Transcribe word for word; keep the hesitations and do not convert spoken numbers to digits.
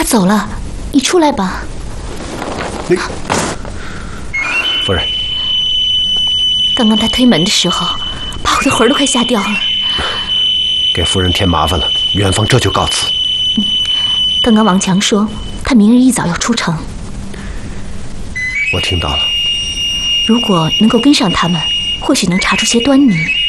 走了，你出来吧。 那夫人， 刚刚他推门的时候，把我的魂都快吓掉了。 给夫人添麻烦了，远方这就告辞。 嗯，刚刚王强说他明日一早要出城， 我听到了。 如果能够跟上他们，或许能查出些端倪。